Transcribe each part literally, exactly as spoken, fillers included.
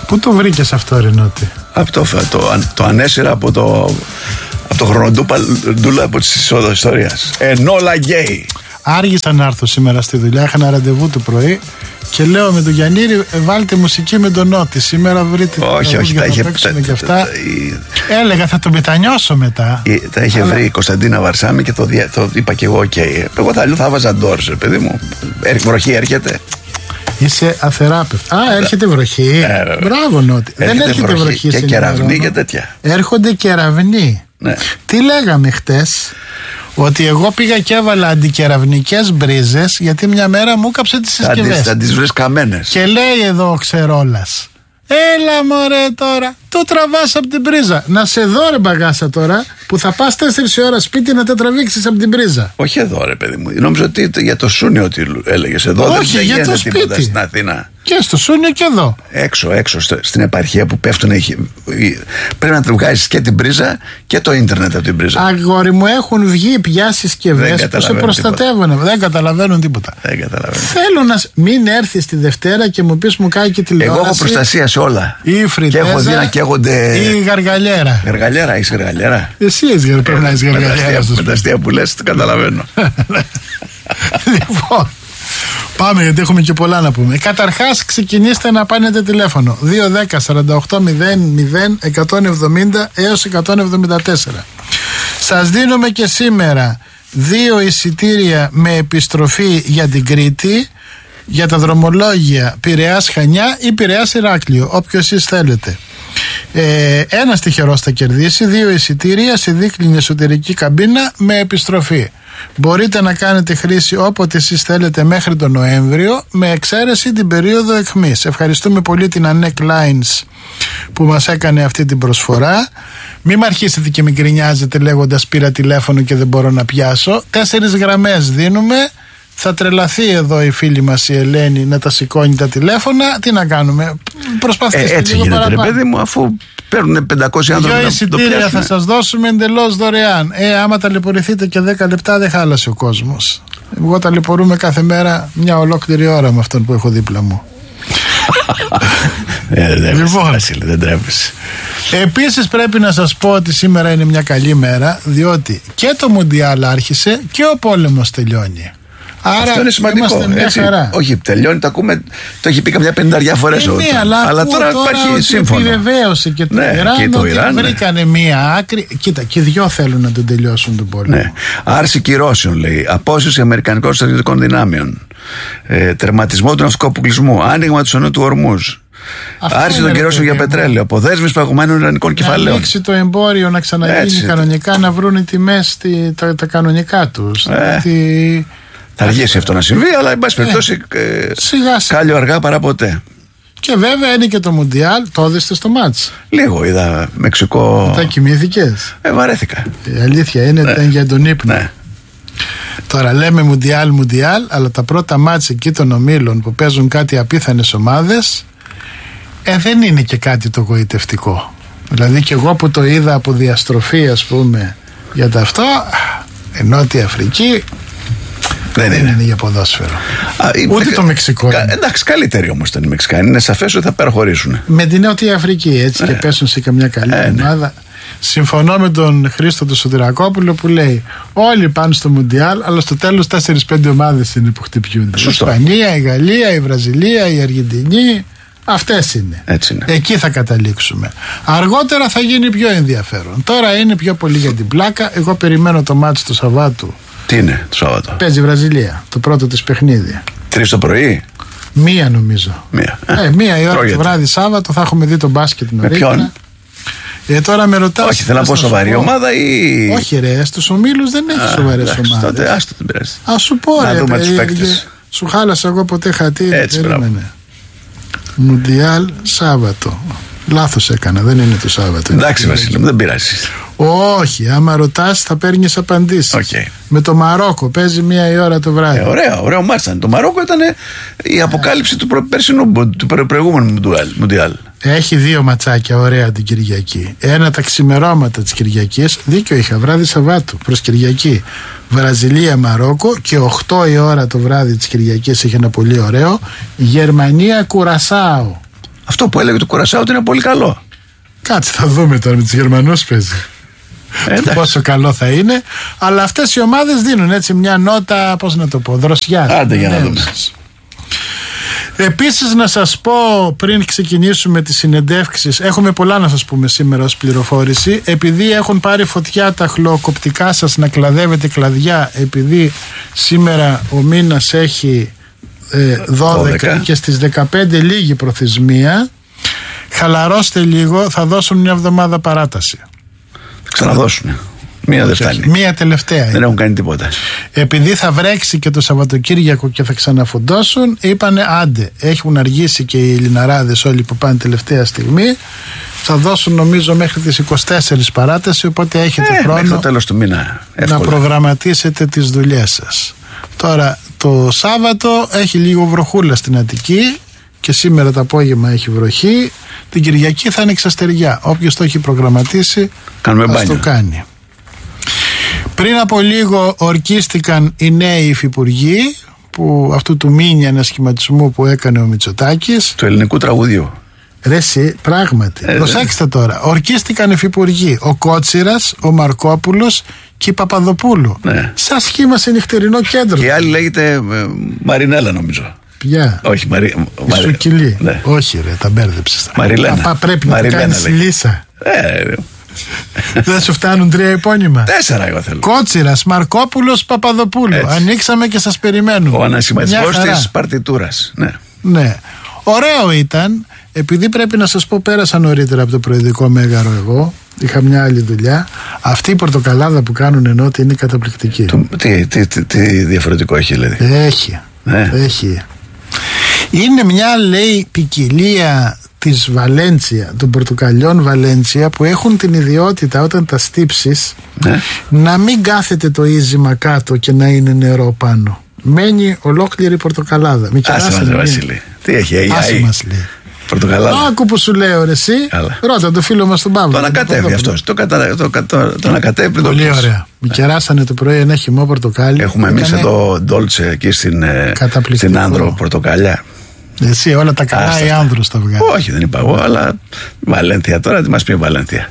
Πού το βρήκες αυτό, Ρενότη? Από το, το, το ανέσυρα από το, από το χρονοτούλα από τη εισόδο ιστορίας. Ενόλα γκέι. Άργησα να έρθω σήμερα στη δουλειά, είχα ένα ραντεβού το πρωί και λέω με τον Γιαννήρη, βάλτε μουσική με τον Νότι. Σήμερα βρείτε. Όχι, όχι, τα είχε και αυτά. Έλεγα θα το μετανιώσω μετά. Τα είχε βρει η Κωνσταντίνα Βαρσάμι και το, το είπα και εγώ, οκ. Εγώ θα, θα βάζα ντόρς, παιδί μου. Βροχή έρχεται. Είσαι αθεράπευτο. Α, έρχεται βροχή. Ε, Μπράβο, Νότι. Δεν έρχεται βροχή, βροχή και κεραυνοί και τέτοια. Έρχονται κεραυνοί. Ναι. Τι λέγαμε χτες? Ότι εγώ πήγα και έβαλα αντικεραυνικές μπρίζες, γιατί μια μέρα μου έκαψε τις συσκευές. Θα τις βρεις καμένες. Και λέει εδώ ο Ξερόλας, έλα μωρέ τώρα, το τραβάς από την πρίζα. Να σε δω ρε μπαγάσα τώρα, που θα πας τέσσερις ώρα σπίτι να τα τραβήξεις από την πρίζα. Όχι εδώ ρε παιδί μου, νόμιζα ότι για το Σούνιο ότι έλεγες εδώ. Όχι, δεν για το τίποτα σπίτι. Στην Αθήνα. Και στο Σούνιο και εδώ. Έξω, έξω, στην επαρχία που πέφτουν. Πρέπει να βγάζεις και την πρίζα και το ίντερνετ από την πρίζα. Αγόρι μου, έχουν βγει πια συσκευές που σε προστατεύουν. Τίποτα. Δεν καταλαβαίνουν τίποτα. Δεν καταλαβαίνουν. Θέλω να μην έρθεις τη Δευτέρα και μου πεις μου κάνει και τηλεόραση. Εγώ έχω προστασία σε όλα. Ή φριτέζα, και έχω δει να καίγονται. Ή γαργαλιέρα. Γαργαλιέρα, είσαι γαργαλιέρα. Εσύ είσαι γαργαλιέρα. Πρέπει να είσαι γαργαλιέρα. Με τα αστεία που λες, το καταλαβαίνω. Λοιπόν. Πάμε, γιατί έχουμε και πολλά να πούμε. Καταρχάς, ξεκινήστε να πάρετε τηλέφωνο δύο δέκα σαράντα οκτώ μηδέν μηδέν εκατόν εβδομήντα έως εκατόν εβδομήντα τέσσερα. Σας δίνουμε και σήμερα δύο εισιτήρια με επιστροφή για την Κρήτη, για τα δρομολόγια Πειραιάς Χανιά ή Πειραιάς Ηράκλειο, όποιο εσείς θέλετε. Ε, ένας τυχερός θα κερδίσει δύο εισιτήρια σε δίκλινη εσωτερική καμπίνα με επιστροφή. Μπορείτε να κάνετε χρήση όποτε εσείς θέλετε μέχρι τον Νοέμβριο, με εξαίρεση την περίοδο αιχμής. Ευχαριστούμε πολύ την Ανέκ Lines που μας έκανε αυτή την προσφορά. Μην μ' αρχίσετε και μην γκρινιάζετε λέγοντας πήρα τηλέφωνο και δεν μπορώ να πιάσω. Τέσσερις γραμμές δίνουμε. Θα τρελαθεί εδώ η φίλη μας η Ελένη να τα σηκώνει τα τηλέφωνα. Τι να κάνουμε, προσπαθήστε ε, έτσι λίγο γίνεται, παραπάνω. ρε παιδί μου, αφού παίρνουν πεντακόσιοι άνθρωποι. Δυο εισιτήρια θα σας δώσουμε εντελώς δωρεάν. Ε, άμα ταλαιπωρηθείτε και δέκα λεπτά δεν χάλασε ο κόσμος. Εγώ ταλαιπωρούμε κάθε μέρα μια ολόκληρη ώρα με αυτόν που έχω δίπλα μου. ε, δεν λοιπόν, Βασίλη, δεν τρέπεσαι. Επίσης πρέπει να σας πω ότι σήμερα είναι μια καλή μέρα, διότι και το Μουντιάλ άρχισε και ο πόλεμος τελειώνει. Άρα αυτό είναι σημαντικό. Έτσι. Όχι, τελειώνει, το ακούμε. Το έχει πει καμιά πενταριά φορές. Ε, ναι, αλλά, αλλά τώρα, τώρα υπάρχει σύμφωνο. Επιβεβαίωσε και το ναι, Ιράν και το ότι Ιράν, βρήκανε ναι. μία άκρη. Κοίτα, και δυο θέλουν να τον τελειώσουν τον πόλεμο. Ναι. Άρση κυρώσεων, λέει. Απόσυρση αμερικανικών στρατιωτικών δυνάμεων. Ε, τερματισμό του ναυτικού αποκλεισμού. Άνοιγμα του ονού του Ορμούζ. Άρση των κυρώσεων για πετρέλαιο. Αποδέσμευση παγωμένων ιρανικών κεφαλαίων. Να ανοίξει το εμπόριο, να ξαναγίνει έτσι, κανονικά, να βρουν οι τιμές τα, τα κανονικά τους. Ε. Δηλαδή, θα αργήσει αυτό να συμβεί, αλλά εν πάση περιπτώσει ε, κάλιο αργά παρά ποτέ. Και βέβαια είναι και το Μουντιάλ. Το είδες στο μάτς? Λίγο είδα. Μεξικό. Μετά κοιμήθηκες? Ε, βαρέθηκα. Η αλήθεια είναι ότι ναι. ήταν για τον ύπνο. Ναι. Τώρα λέμε Μουντιάλ, Μουντιάλ, αλλά τα πρώτα μάτς εκεί των ομίλων που παίζουν κάτι απίθανες ομάδες, ε, δεν είναι και κάτι το γοητευτικό. Δηλαδή και εγώ που το είδα από διαστροφή, ας πούμε, για τα αυτό, Νότια Αφρική. Δεν, δεν είναι. είναι για ποδόσφαιρο. Α, ούτε κα... το Μεξικό. Κα... Εντάξει, καλύτεροι όμως ήταν οι Μεξικάνοι. Είναι σαφές ότι θα παραχωρήσουν. Με την Νότια Αφρική, έτσι, ε. και πέσουν σε καμιά καλή ε, ομάδα. Ναι. Συμφωνώ με τον Χρήστο του Σωτηρακόπουλο που λέει: όλοι πάνε στο Μουντιάλ, αλλά στο τέλος τέσσερις πέντε ομάδες είναι που χτυπιούνται. Η Ισπανία, η Γαλλία, η Βραζιλία, η Αργεντινή. Αυτές είναι. Έτσι είναι. Εκεί θα καταλήξουμε. Αργότερα θα γίνει πιο ενδιαφέρον. Τώρα είναι πιο πολύ για την πλάκα. Εγώ περιμένω το μάτς του Σαββάτου. Τι είναι το Σαββάτο? Παίζει η Βραζιλία. Το πρώτο της παιχνίδι. Τρεις το πρωί. Μία νομίζω. Μία. Ε, μία η ώρα το βράδυ Σάββατο θα έχουμε δει τον μπάσκετ νωρίτερα. Με ποιον? Ε, τώρα με ρωτάς. Όχι, θέλω να πω σοβαρή ομάδα ή. Όχι, ρε, στους ομίλους δεν έχει σοβαρές ομάδες. Τότε άστο την πειράζει. Α σου πω, να ρε, δούμε τους παίκτες. Σου χάλασα εγώ ποτέ χατήρι. Έτσι, περίμενε. Μουντιάλ Σάββατο. Λάθος έκανα, δεν είναι το Σάββατο. Εντάξει, Βασίλη, δεν πειράζει. Όχι, άμα ρωτάς θα παίρνεις απαντήσεις. Okay. Με το Μαρόκο παίζει μία η ώρα το βράδυ. Ε, ωραία, ωραίο μάτσα. Το Μαρόκο ήταν η αποκάλυψη του προ... περσινού, του προ... προηγούμενου Μουντιάλ. Έχει δύο ματσάκια ωραία την Κυριακή. Ένα τα ξημερώματα της Κυριακής. Δίκιο είχα, βράδυ Σαββάτου προς Κυριακή. Βραζιλία Μαρόκο και οκτώ η ώρα το βράδυ της Κυριακής είχε ένα πολύ ωραίο. Γερμανία Κουρασάο. Αυτό που έλεγε το Κουρασάου ότι είναι πολύ καλό. Κάτσε, θα δούμε τώρα με τους Γερμανούς παίζει. Ε, πόσο καλό θα είναι. Αλλά αυτές οι ομάδες δίνουν έτσι μια νότα, πώς να το πω, δροσιά. Άντε για να δούμε. Επίσης να σας πω, πριν ξεκινήσουμε τις συνεντεύξεις, έχουμε πολλά να σας πούμε σήμερα ως πληροφόρηση. Επειδή έχουν πάρει φωτιά τα χλωοκοπτικά σας να κλαδεύετε κλαδιά, επειδή σήμερα ο μήνας έχει ε, δώδεκα, δώδεκα και στις δεκαπέντε λίγη προθεσμία, χαλαρώστε λίγο, θα δώσουν μια εβδομάδα παράταση. Θα ξαναδώσουν. Μία δεν φτάνει. Μία τελευταία. Δεν είναι. έχουν κάνει τίποτα. Επειδή θα βρέξει και το Σαββατοκύριακο και θα ξαναφουντώσουν, είπανε άντε. Έχουν αργήσει και οι Ελληναράδες όλοι που πάνε τελευταία στιγμή. Θα δώσουν νομίζω μέχρι τις είκοσι τέσσερις παράταση. Οπότε έχετε ε, χρόνο το τέλος του μήνα, να προγραμματίσετε τις δουλειές σας. Τώρα το Σάββατο έχει λίγο βροχούλα στην Αττική. Και σήμερα το απόγευμα έχει βροχή. Την Κυριακή θα είναι εξαστεριά. Όποιος το έχει προγραμματίσει, ας το κάνει. Πριν από λίγο ορκίστηκαν οι νέοι υφυπουργοί που, αυτού του μίνι ανασχηματισμού που έκανε ο Μητσοτάκης. Του ελληνικού τραγουδιού. Ρε εσύ, πράγματι. Ε, Προσέξτε δε. τώρα. Ορκίστηκαν υφυπουργοί ο Κότσιρας, ο Μαρκόπουλος και η Παπαδοπούλου. Ναι. Σαν σχήμα σε νυχτερινό κέντρο. Και η άλλη λέγεται ε, Μαρινέλα νομίζω. Ποια? Όχι, Μαρι... η Σουκυλή. Ναι. Όχι ρε, τα μπέρδεψες. Μαριλένα. Παπά πρέπει Μαριλένα, να το κάνεις λύσα. Ε, δεν σου φτάνουν τρία επώνυμα? Τέσσερα εγώ θέλω. Κότσιρας, Μαρκόπουλος, Παπαδοπούλου. Έτσι. Ανοίξαμε και σας περιμένουμε. Ο ανασχηματισμός της παρτιτούρας. Ναι. Ναι. Ωραίο ήταν. Επειδή πρέπει να σας πω, πέρασα νωρίτερα από το Προεδρικό Μέγαρο εγώ. Είχα μια άλλη δουλειά. Αυτή η πορτοκαλάδα που κάνουν ενώ ότι είναι καταπληκτική. Το, τι, τι, τι, τι διαφορετικό έχει δηλαδή? Έχει. Ναι. Έχει. Είναι μια, λέει, ποικιλία της Βαλέντσια, των πορτοκαλιών Βαλέντσια, που έχουν την ιδιότητα όταν τα στύψεις, ναι, να μην κάθεται το ίζημα κάτω και να είναι νερό πάνω. Μένει ολόκληρη πορτοκαλάδα. Άσε μας, Βασίλη. Τι έχει, αγιάει. Άσε μας, λέει. Πορτοκαλάδα. Άκου που σου λέω ρε εσύ. Καλά. Ρώτα το φίλο μας τον Παύλο. Το ανακατεύει αυτός. Το, κατα... το, το, το ανακατεύει πριν το πολύ ωραία. Μη κεράσανε το πρωί ένα χυμό πορτοκάλι. Έχουμε εμείς εδώ ντόλτσε εκεί στην, στην Άνδρο πορτοκάλια. Εσύ όλα τα καλά. Άστα. Οι Άνδρους τα βγάλουν. Όχι, δεν είπα εγώ, αλλά Βαλένθια τώρα, τι μας πει Βαλένθια.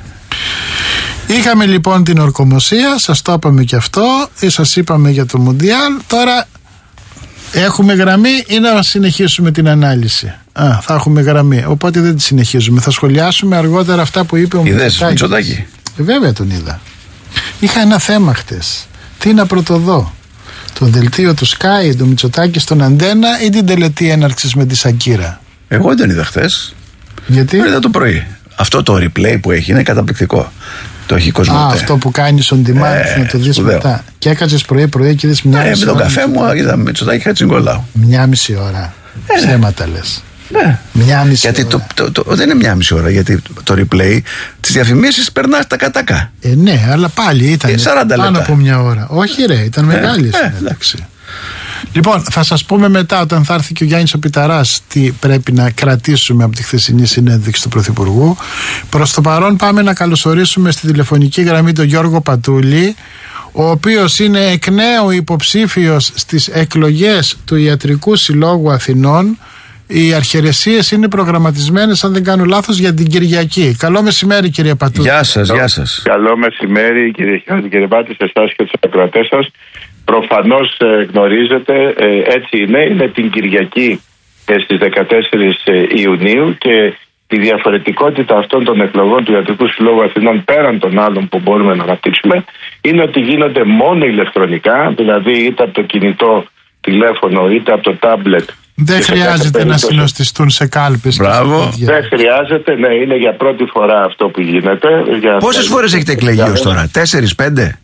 Είχαμε λοιπόν την ορκομοσία, σας το είπαμε και αυτό, ή σας είπαμε για το Μουντιάλ. Τώρα έχουμε γραμμή ή να συνεχίσουμε την ανάλυση? Α, θα έχουμε γραμμή, οπότε δεν τη συνεχίζουμε. Θα σχολιάσουμε αργότερα αυτά που είπε ο Μητσοτάκη. Ε, βέβαια τον είδα. Είχα ένα θέμα χτες. Τι να πρωτοδώ? Το δελτίο του Sky, του Μητσοτάκη στον Αντένα, ή την τελετή έναρξης με τη Σακύρα? Εγώ δεν είδα χθες. Γιατί? Είδα το πρωί. Αυτό το replay που έχει είναι καταπληκτικό. Το έχει Κοσμοτέ. Α, αυτό που κάνεις on demand, ε, να το δεις μετά. Και έκατσες πρωί-πρωί και είδες μια ε, μισή ώρα. Με τον ώρα. καφέ μου είδα Μητσοτάκη Χατζηγκολάου. Μια μισή ώρα. Ε, Ψέματα λες. Ναι. Μια μισή γιατί ώρα. Το, το, το, δεν είναι μια μισή ώρα, γιατί το replay τις διαφημίσεις περνάς τα κατακά. Ε, ναι, αλλά πάλι ήταν πάνω από μια ώρα. Όχι ρε, ήταν ε, μεγάλη ε, συνέντευξη. Λοιπόν, θα σας πούμε μετά, όταν θα έρθει και ο Γιάννης ο Πιταράς, τι πρέπει να κρατήσουμε από τη χθεσινή συνέντευξη του Πρωθυπουργού. Προς το παρόν πάμε να καλωσορίσουμε στη τηλεφωνική γραμμή τον Γιώργο Πατούλη, ο οποίος είναι εκ νέου υποψήφιος στις εκλογές του Ιατρικού Συλλόγου Αθηνών. Οι αρχαιρεσίες είναι προγραμματισμένες, αν δεν κάνω λάθος, για την Κυριακή. Καλό μεσημέρι, κύριε Πατούλη. Γεια σας, γεια σας. Καλό μεσημέρι, κύριε Χιώτη, κύριε Πάτη, σε εσάς και τους ακροατές σας. Προφανώς ε, γνωρίζετε, ε, έτσι είναι, είναι την Κυριακή ε, στις δεκατέσσερις Ιουνίου, και η διαφορετικότητα αυτών των εκλογών του Ιατρικού Συλλόγου Αθηνών, πέραν των άλλων που μπορούμε να αναπτύξουμε, είναι ότι γίνονται μόνο ηλεκτρονικά, δηλαδή είτε από το κινητό τηλέφωνο είτε από το τάμπλετ. Δεν χρειάζεται να συνοστιστούν σε κάλπες. Μπράβο. Δεν χρειάζεται, ναι, είναι για πρώτη φορά αυτό που γίνεται. Πόσες φορές έχετε εκλεγεί ως τώρα? Τέσσερις, πέντε?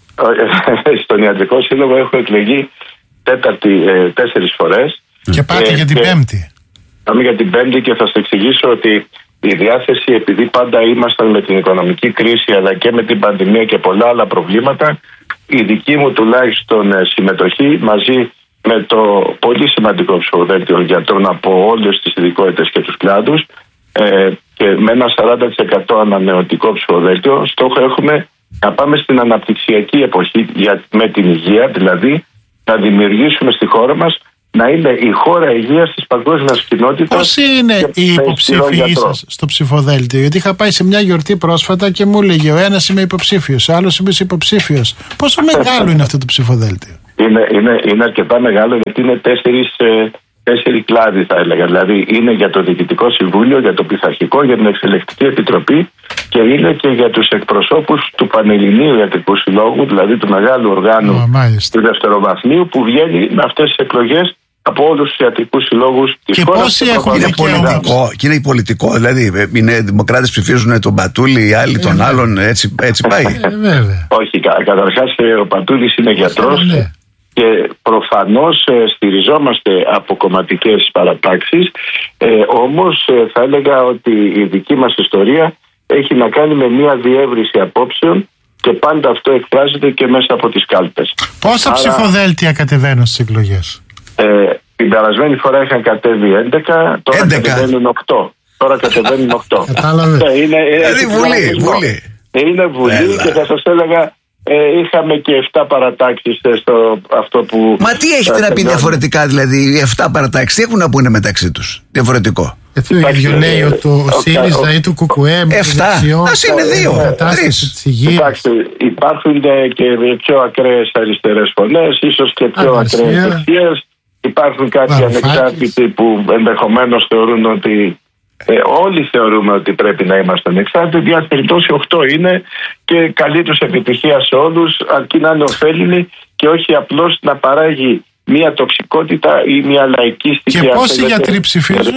Στον Ιατρικό Σύλλογο έχω εκλεγεί τέταρτη, ε, τέσσερις φορές. Και πάτε ε, για την και πέμπτη. Πάμε για την πέμπτη, και θα σας εξηγήσω ότι η διάθεση, επειδή πάντα ήμασταν με την οικονομική κρίση αλλά και με την πανδημία και πολλά άλλα προβλήματα, η δική μου τουλάχιστον συμμετοχή μαζί με το πολύ σημαντικό ψηφοδέλτιο γιατρών από όλες τις ειδικότητες και τους κλάδους ε, και με ένα σαράντα τοις εκατό ανανεωτικό ψηφοδέλτιο, στόχο έχουμε να πάμε στην αναπτυξιακή εποχή για, με την υγεία, δηλαδή να δημιουργήσουμε στη χώρα μας να είναι η χώρα υγείας της παγκόσμιας κοινότητας. Πόσοι είναι οι υποψήφοι σας στο ψηφοδέλτιο? Γιατί είχα πάει σε μια γιορτή πρόσφατα και μου έλεγε ο ένας είμαι υποψήφιος, ο άλλος είμαι υποψήφιος. Πόσο μεγάλο είναι αυτό το ψηφοδέλτιο? Είναι, είναι, είναι αρκετά μεγάλο, γιατί είναι τέσσερις, ε, τέσσερις κλάδοι, θα έλεγα. Δηλαδή είναι για το Διοικητικό Συμβούλιο, για το Πειθαρχικό, για την Εξελεκτική Επιτροπή και είναι και για τους εκπροσώπους του Πανελληνίου Ιατρικού Συλλόγου, δηλαδή του μεγάλου οργάνου oh, του δευτεροβαθμίου, που βγαίνει με αυτές τις εκλογές από όλους τους ιατρικούς συλλόγους της και χώρας. Πόσοι έχουν είναι πολιτικό, και είναι πολιτικό, δηλαδή είναι δημοκράτες ψηφίζουν τον Πατούλη, οι άλλοι τον άλλον, έτσι, έτσι πάει. Όχι, κα, καταρχάς ο Πατούλης είναι γιατρός και προφανώς ε, στηριζόμαστε από κομματικές παρατάξεις, ε, όμως ε, θα έλεγα ότι η δική μας ιστορία έχει να κάνει με μια διεύρυνση απόψεων και πάντα αυτό εκφράζεται και μέσα από τις κάλπες. Πόσα Άρα, ψηφοδέλτια κατεβαίνουν στις εκλογές? Ε, την περασμένη φορά είχαν κατέβει έντεκα, τώρα έντεκα. Κατεβαίνουν οκτώ. Τώρα κατεβαίνουν οκτώ. Κατάλαβε. Ε, είναι, δηλαδή βουλή, βουλή. Είναι βουλή Έλα. Και θα σας έλεγα ε, είχαμε και εφτά παρατάξεις στο αυτό που... Μα τι έχετε να πει διαφορετικά, δηλαδή οι εφτά παρατάξεις τι έχουν να πούνε μεταξύ τους διαφορετικό? Έτσι το ίδιο λέει ο ΣΥΡΙΖΑ ή του ΚΚΕ. Εφτά, ας είναι δύο, τρεις. Κοιτάξτε, υπάρχουν και πιο ακραίες αριστερές φωνές, ίσως και πιο ακραίες δεξιές. Υπάρχουν κάποιοι ανεξάρτητοι που ενδεχομένως θεωρούν ότι ε, όλοι θεωρούμε ότι πρέπει να είμαστε ανεξάρτητοι. Διάς περιπτώσει οκτώ είναι και καλή τους επιτυχία σε όλους, αρκεί να είναι ωφέλιμη και όχι απλώς να παράγει μια τοξικότητα ή μια λαϊκίστικη. Και πόσοι γιατροί ψηφίζουν?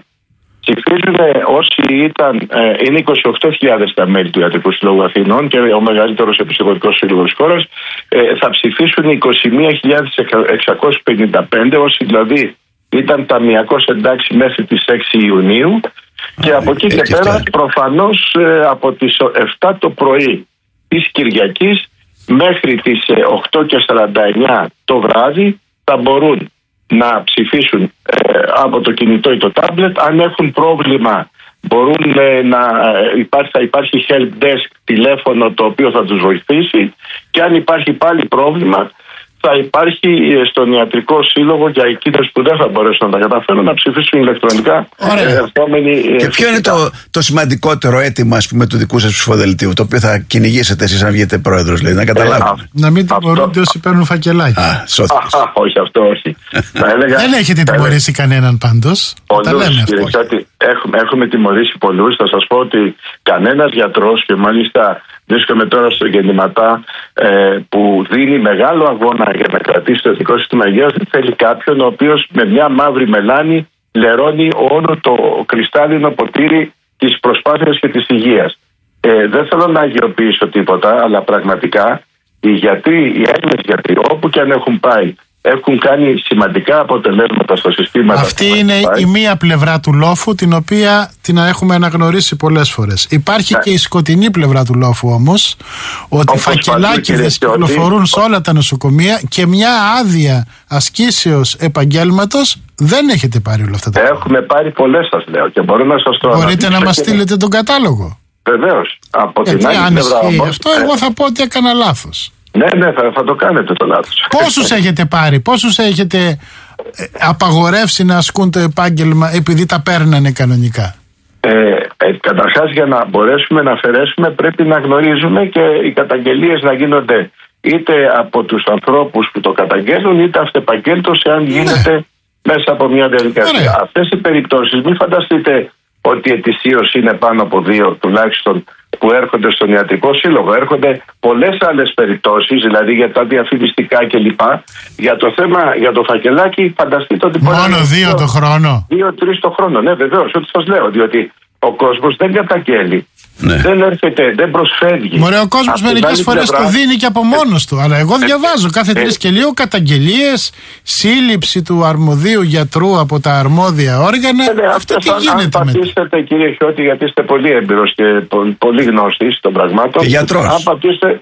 Ψηφίζουν όσοι ήταν, ε, είναι είκοσι οκτώ χιλιάδες τα μέλη του Ιατρικού Συλλόγου Αθηνών και ο μεγαλύτερος επιστημονικός σύλλογος της χώρας. Ε, θα ψηφίσουν είκοσι μία χιλιάδες εξακόσιοι πενήντα πέντε, όσοι δηλαδή ήταν ταμιακώς εντάξει μέχρι τις έξι Ιουνίου. Και από εκεί και πέρα προφανώς ε, από τις εφτά το πρωί της Κυριακής μέχρι τις οκτώ και σαράντα εννιά το βράδυ θα μπορούν να ψηφίσουν ε, από το κινητό ή το τάμπλετ. Αν έχουν πρόβλημα μπορούν ε, να ε, υπάρχει, θα υπάρχει help desk τηλέφωνο το οποίο θα τους βοηθήσει, και αν υπάρχει πάλι πρόβλημα θα υπάρχει στον Ιατρικό Σύλλογο για εκείνους που δεν θα μπορέσουν να τα καταφέρουν να ψηφίσουν ηλεκτρονικά. Ερχόμενοι, και ποιο είναι το, το σημαντικότερο αίτημα, ας πούμε, του δικού σας ψηφοδελτίου, το οποίο θα κυνηγήσετε εσείς αν βγείτε πρόεδρος, δηλαδή, να καταλάβουμε? Ε, να μην τιμωρούνται όσοι παίρνουν φακελάκι. Α, σώθηκες. Α, όχι, αυτό όχι. έλεγα, δεν έχετε τιμωρήσει κανέναν πάντως. Πολλούς, κύριε Ξάτη, έχουμε, έχουμε τιμωρήσει πολλούς. Θα σας πω ότι κανένας γιατρός, και μάλιστα βρίσκομαι τώρα στο Γεννηματά, ε, που δίνει μεγάλο αγώνα για να κρατήσει το εθνικό σύστημα υγείας, δεν θέλει κάποιον ο οποίος με μια μαύρη μελάνη λερώνει όλο το κρυστάλλινο ποτήρι της προσπάθειας και της υγείας. Ε, δεν θέλω να αγιοποιήσω τίποτα, αλλά πραγματικά οι γιατροί, οι Έλληνες γιατροί, όπου και αν έχουν πάει, έχουν κάνει σημαντικά αποτελέσματα στο σύστημα. Αυτή είναι η μία πλευρά του λόφου, την οποία την έχουμε αναγνωρίσει πολλές φορές. Υπάρχει ναι. και η σκοτεινή πλευρά του λόφου όμως, ότι φακελάκηδες κυκλοφορούν σε όλα τα νοσοκομεία και μια άδεια ασκήσεως επαγγέλματος δεν έχετε πάρει όλα αυτά τα πράγματα. Έχουμε πάρει πολλές, σας λέω, και μπορώ να σας το αναπτύξω. Μπορείτε να μας στείλετε τον κατάλογο? Βεβαίως. Από την άλλη πλευρά όμως, αυτό εγώ θα πω ότι έκανα λάθος. Ναι, ναι, θα, θα το κάνετε το λάθος. Πόσους έχετε πάρει, πόσους έχετε ε, απαγορεύσει να ασκούν το επάγγελμα επειδή τα παίρνανε κανονικά? Ε, ε, καταρχάς, για να μπορέσουμε να αφαιρέσουμε πρέπει να γνωρίζουμε και οι καταγγελίες να γίνονται είτε από τους ανθρώπους που το καταγγέλνουν, είτε αυτεπαγγέλτως, εάν γίνεται ναι. μέσα από μια διαδικασία. Ωραία. Αυτές οι περιπτώσεις, μην φανταστείτε ότι ετησίως είναι πάνω από δύο τουλάχιστον που έρχονται στον Ιατρικό Σύλλογο. Έρχονται πολλές άλλες περιπτώσεις, δηλαδή για τα διαφημιστικά κλπ. Για το θέμα, για το φακελάκι, φανταστείτε ότι μόνο δύο, δύο το χρόνο. Δύο-τρεις το χρόνο, ναι, βεβαίως, ό,τι σας λέω. Διότι ο κόσμος δεν καταγγέλει. Ναι. Δεν έρχεται, δεν προσφεύγει. Μωρέ, ο κόσμος μερικές φορές πλευρά... το δίνει και από μόνος του. Αλλά εγώ διαβάζω κάθε τρεις και λίγο καταγγελίες, σύλληψη του αρμοδίου γιατρού από τα αρμόδια όργανα. Ε, ναι, αυτό τι αν, γίνεται? Αν πατήσετε, κύριε Χιώτη, γιατί είστε πολύ έμπειρος και πολύ γνώστης των πραγμάτων. Και γιατρός. Αν πατήσετε.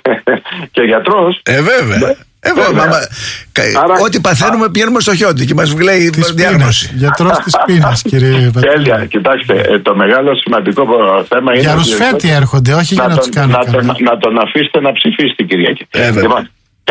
Και γιατρός. Ε, βέβαια. Ναι. Ε, βέβαια. Άρα, ό,τι παθαίνουμε α, πηγαίνουμε στο Χιώτη και μας λέει διάγνωση. Γιατρός της πείνας, κύριε Τέλεια, κοιτάξτε, το μεγάλο σημαντικό θέμα είναι. Για ρουσφέτη έρχονται, όχι για να τους κάνουν. Να τον αφήσετε να ψηφίσει την Κυριακή. Ε, λοιπόν,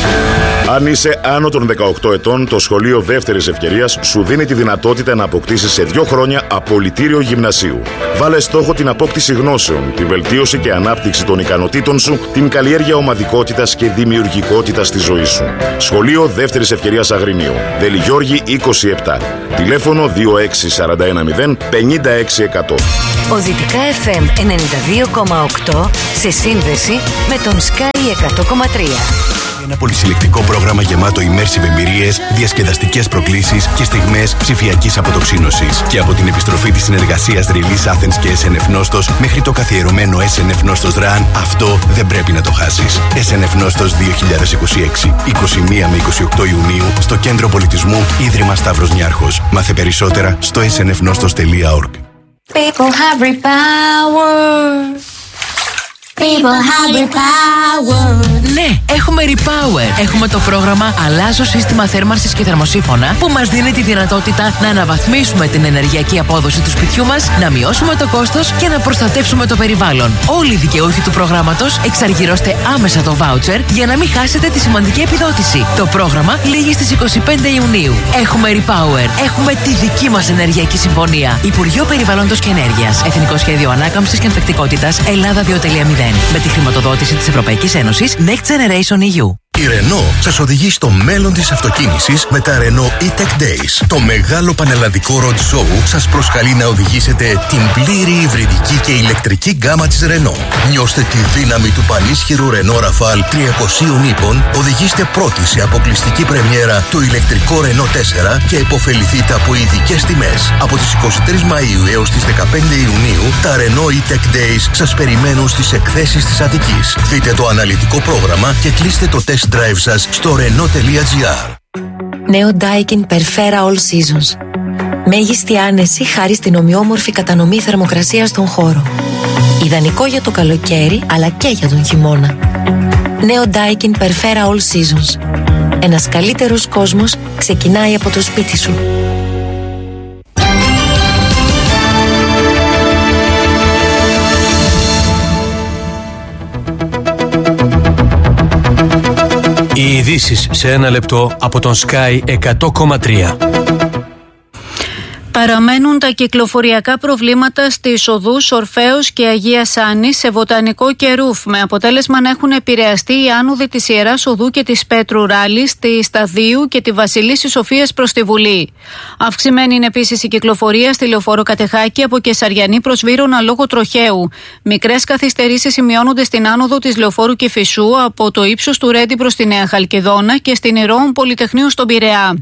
Αν είσαι άνω των δεκαοκτώ ετών, το σχολείο δεύτερης ευκαιρίας σου δίνει τη δυνατότητα να αποκτήσεις σε δύο χρόνια απολυτήριο γυμνασίου. Βάλε στόχο την απόκτηση γνώσεων, τη βελτίωση και ανάπτυξη των ικανοτήτων σου, την καλλιέργεια ομαδικότητας και δημιουργικότητας στη ζωή σου. Σχολείο δεύτερης ευκαιρίας Αγρινίου. Δελιγιώργη είκοσι επτά. Τηλέφωνο δύο έξι τέσσερα ένα μηδέν πενήντα έξι εκατό. Οδυτικά εφ εμ ενενήντα δύο κόμμα οκτώ σε σύνδεση με τον Sky εκατό κόμμα τρία. Ένα πολυσυλλεκτικό πρόγραμμα γεμάτο immersive εμπειρίες, διασκεδαστικές προκλήσεις και στιγμές ψηφιακής αποτοξίνωσης. Και από την επιστροφή της συνεργασίας Release Athens και ες εν εφ Νόστος μέχρι το καθιερωμένο ες εν εφ Νόστος Run, αυτό δεν πρέπει να το χάσεις. ες εν εφ Νόστος δύο χιλιάδες είκοσι έξι, είκοσι μία με είκοσι οκτώ Ιουνίου, στο Κέντρο Πολιτισμού Ίδρυμα Σταύρος Νιάρχος. Μάθε περισσότερα στο ες εν εφ νόστος τελεία org. People have repower. People have repower. Ναι, έχουμε Repower. Έχουμε το πρόγραμμα Αλλάζω σύστημα θέρμανσης και θερμοσύφωνα που μας δίνει τη δυνατότητα να αναβαθμίσουμε την ενεργειακή απόδοση του σπιτιού μας, να μειώσουμε το κόστος και να προστατεύσουμε το περιβάλλον. Όλοι οι δικαιούχοι του προγράμματος εξαργυρώστε άμεσα το βάουτσερ για να μην χάσετε τη σημαντική επιδότηση. Το πρόγραμμα λήγει στις είκοσι πέντε Ιουνίου. Έχουμε Repower. Έχουμε τη δική μας ενεργειακή συμφωνία. Υπουργείο Περιβάλλοντος και Ενέργειας. Εθνικό Σχέδιο Ανάκαμψης και Ανθεκτικότητας Ελλάδα δύο κόμμα μηδέν. Με τη χρηματοδότηση της Ευρωπαϊκής Ένωσης Next Generation ι γιου. Η Renault σας οδηγεί στο μέλλον της αυτοκίνησης με τα Renault E-Tech Days. Το μεγάλο πανελλαδικό road show σας προσκαλεί να οδηγήσετε την πλήρη υβριδική και ηλεκτρική γκάμα της Renault. Νιώστε τη δύναμη του πανίσχυρου Renault Rafale τριακοσίων ύπων, οδηγήστε πρώτοι σε αποκλειστική πρεμιέρα το ηλεκτρικό Renault τέσσερα και υποφεληθείτε από ειδικές τιμές. Από τις εικοστή τρίτη Μαΐου έως τις δεκαπέντε Ιουνίου, τα Renault E-Tech Days σας περιμένουν στις εκθέσεις της Αττικής. Δείτε το αναλυτικό πρόγραμμα και κλείστε το test drive σας στο renault τελεία gr. Νέο Daikin Perfera All Seasons. Μέγιστη άνεση χάρη στην ομοιόμορφη κατανομή θερμοκρασίας στον χώρο. Ιδανικό για το καλοκαίρι αλλά και για τον χειμώνα. Νέο Daikin Perfera All Seasons. Ένας καλύτερος κόσμος ξεκινάει από το σπίτι σου. Οι ειδήσεις σε ένα λεπτό από τον Sky εκατό κόμμα τρία. Παραμένουν τα κυκλοφοριακά προβλήματα στις οδούς Ορφέως και Αγίας Άννης σε Βοτανικό και Ρούφ, με αποτέλεσμα να έχουν επηρεαστεί οι άνοδοι της Ιεράς Οδού και της Πέτρου Ράλης, τη Σταδίου και τη Βασιλίσσης Σοφίας προς τη Βουλή. Αυξημένη είναι επίσης η κυκλοφορία στη Λεωφόρο Κατεχάκη από Κεσαριανή προς Βύρωνα λόγω τροχαίου. Μικρές καθυστερήσεις σημειώνονται στην άνοδο της Λεωφόρου Κηφισού από το ύψος του Ρέντι προς τη Νέα Χαλκιδόνα και στην Ηρώων Πολυτεχνείου στον Πειραιά.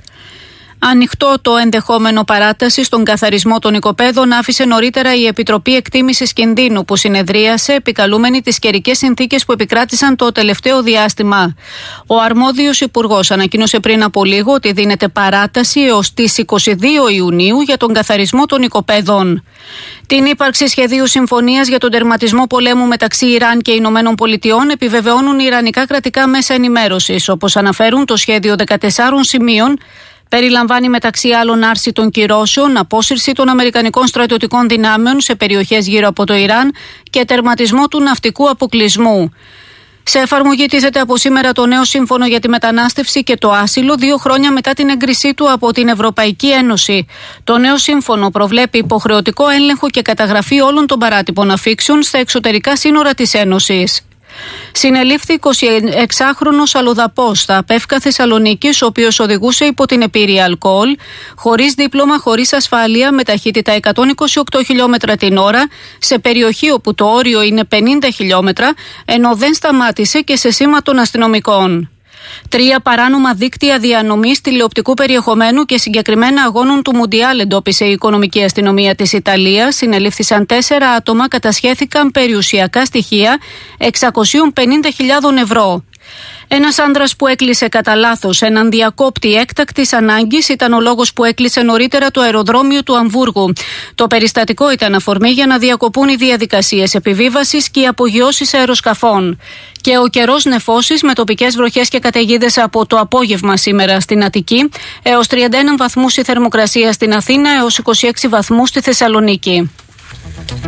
Ανοιχτό το ενδεχόμενο παράταση στον καθαρισμό των οικοπαίδων άφησε νωρίτερα η Επιτροπή Εκτίμησης Κινδύνου, που συνεδρίασε επικαλούμενη τις καιρικές συνθήκες που επικράτησαν το τελευταίο διάστημα. Ο αρμόδιος υπουργός ανακοίνωσε πριν από λίγο ότι δίνεται παράταση έως τις είκοσι δύο Ιουνίου για τον καθαρισμό των οικοπαίδων. Την ύπαρξη σχεδίου συμφωνίας για τον τερματισμό πολέμου μεταξύ Ιράν και Ηνωμένων Πολιτειών επιβεβαιώνουν οι ιρανικά κρατικά μέσα ενημέρωσης, όπως αναφέρουν το σχέδιο δεκατεσσάρων σημείων. Περιλαμβάνει μεταξύ άλλων άρση των κυρώσεων, απόσυρση των αμερικανικών στρατιωτικών δυνάμεων σε περιοχές γύρω από το Ιράν και τερματισμό του ναυτικού αποκλεισμού. Σε εφαρμογή τίθεται από σήμερα το νέο σύμφωνο για τη μετανάστευση και το άσυλο, δύο χρόνια μετά την έγκρισή του από την Ευρωπαϊκή Ένωση. Το νέο σύμφωνο προβλέπει υποχρεωτικό έλεγχο και καταγραφή όλων των παράτυπων αφήξεων στα εξωτερικά σύνορα της Ένωσης. Συνελήφθη εικοσιεξάχρονος αλλοδαπός στα Πεύκα Θεσσαλονίκης, ο οποίος οδηγούσε υπό την επίρρεια αλκοόλ, χωρίς δίπλωμα, χωρίς ασφάλεια, με ταχύτητα εκατόν είκοσι οκτώ χιλιόμετρα την ώρα, σε περιοχή όπου το όριο είναι πενήντα χιλιόμετρα, ενώ δεν σταμάτησε και σε σήμα των αστυνομικών. Τρία παράνομα δίκτυα διανομής τηλεοπτικού περιεχομένου και συγκεκριμένα αγώνων του Μουντιάλ εντόπισε η Οικονομική Αστυνομία της Ιταλίας. Συνελήφθησαν τέσσερα άτομα, κατασχέθηκαν περιουσιακά στοιχεία εξακόσιες πενήντα χιλιάδες ευρώ. Ένας άνδρας που έκλεισε κατά λάθος έναν διακόπτη έκτακτης ανάγκης ήταν ο λόγος που έκλεισε νωρίτερα το αεροδρόμιο του Αμβούργου. Το περιστατικό ήταν αφορμή για να διακοπούν οι διαδικασίες επιβίβασης και οι απογειώσεις αεροσκαφών. Και ο καιρός νεφώσεις με τοπικές βροχές και καταιγίδες από το απόγευμα σήμερα στην Αττική, έως τριάντα ένα βαθμούς η θερμοκρασία στην Αθήνα, έως είκοσι έξι βαθμούς στη Θεσσαλονίκη.